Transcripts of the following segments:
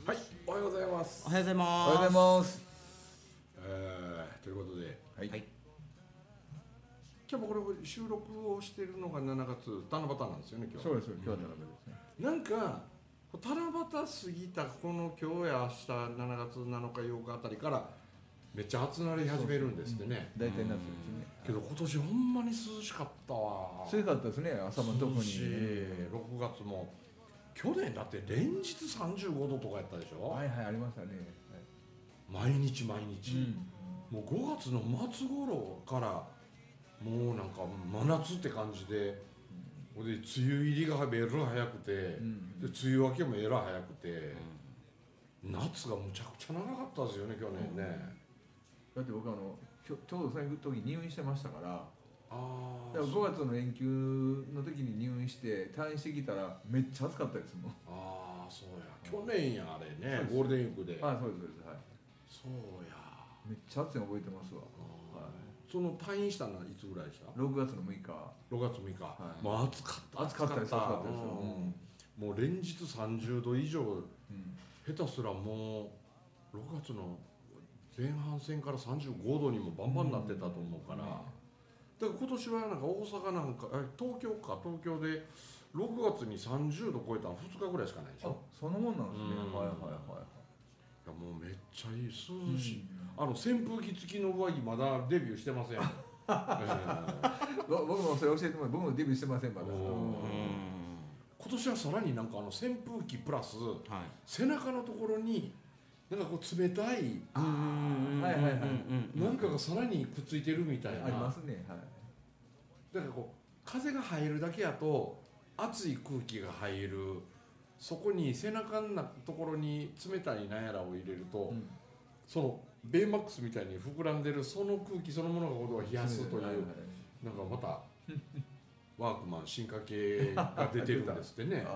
はい、おはようございます。 おはようございおはようごまざいます。 ということで、 はい。 はい。 今日もこれ収録をしているのが7月七夕なんですよね、今日。 そうですよ。今日は七夕ですね。 なんか七夕過ぎたこの今日や明日7月7日8日あたりからめっちゃ暑なり始めるんですってね。 大体夏ですね。 けど今年ほんまに涼しかったわ。 暑かったですね。朝も特に。 涼しい。6月も去年だって連日35度とかやったでしょ。 はいはいありましたね。 毎日毎日。 うん。 もう5月の末頃からもうなんか真夏って感じで、で梅雨入りがえらい早くて、で梅雨明けもえらい早くて、夏がむちゃくちゃ長かったですよね去年ね。 だって僕ちょうどその時入院してましたから。 あだから5月の連休の時に入院して退院してきたらめっちゃ暑かったですもん。 あ、そうや去年やあれね、ゴールデンウィークで。 あ、そうですそうです。はい。 そうや。 めっちゃ暑いの覚えてますわ。はい。 その退院したのはいつぐらいでした？ 6月の6日。 6月6日、 はい、 もう暑かった暑かったです。暑かったですよ。 もう連日30度以上、下手すらもう6月の前半戦から35度にもバンバンなってたと思うから、だから今年はなんか大阪なんか東京で6月に30度超えたの2日ぐらいしかないでしょ。 そのもんなんですね。はいはいはい。 いやもうめっちゃいい涼しい、扇風機付きの上着まだデビューしてません僕もそれ教えてもらって、僕もデビューしてませんまだ。 今年はさらになんか扇風機プラス、 はい。 背中のところになんかこう冷たいはいはいはいなんかがさらにくっついてるみたいな。 ありますね。はい。 だからこう風が入るだけやと熱い空気が入る、そこに背中のところに冷たいなんやらを入れると、そのベイマックスみたいに膨らんでるその空気そのものがことを冷やすという、なんかまたワークマン進化系が出てるんですってね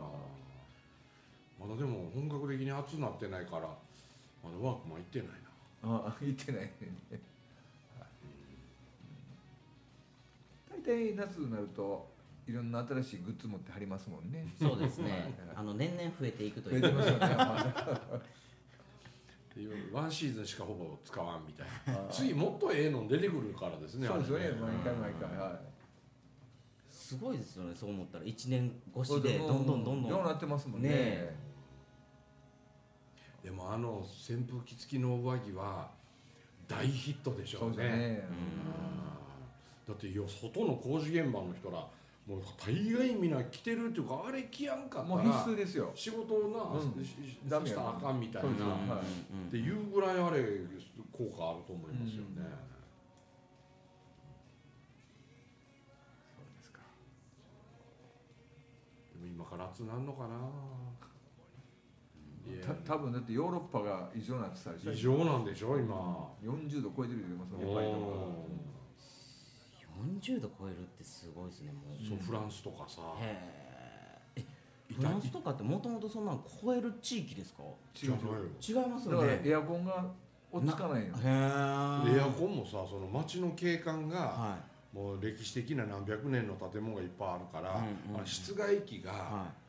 まだでも本格的に暑くなってないからまだワークマン行ってないな。 言ってないね。大体夏になるといろんな新しいグッズ持ってはりますもんね。 そうですね。年々増えていくという。 増えてますよね。 ワンシーズンしかほぼ使わんみたいな。次もっとええの出てくるからですね。 そうですよね。 あれね毎回毎回。はい。 すごいですよね。そう思ったら1年越しでどんどんようなってますもんね。 でも扇風機付きの上着は大ヒットでしょうね。 そうですね。 だって外の工事現場の人らもう大概みんな着てるっていうか、あれ着やんかったらもう必須ですよ。 仕事をな、 ダメやしたらあかんみたいなっていうぐらいあれ効果あると思いますよね。 そうですか。 でも今から暑なんのかな。 多分だってヨーロッパが異常な暑さでしょ。 異常なんでしょ今。 40度超えてるって言いますもんね。バイトも。 40度超えるってすごいですね。もう。 そうフランスとかさ。 フランスとかってもともとそんなの超える地域ですか？ 違うよ。 違いますだからよね。 エアコンが落ち着かないの。 エアコンもさ、その街の景観がもう歴史的な何百年の建物がいっぱいあるから、室外機が